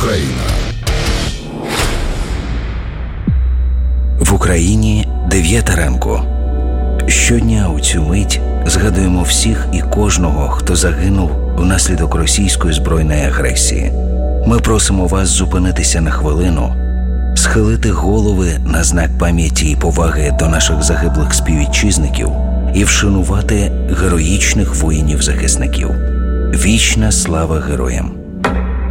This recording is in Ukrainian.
Україна. В Україні 9 ранку. Щодня у цю мить згадуємо всіх і кожного, хто загинув внаслідок російської збройної агресії. Ми просимо вас зупинитися на хвилину, схилити голови на знак пам'яті і поваги до наших загиблих співвітчизників і вшанувати героїчних воїнів-захисників. Вічна слава героям!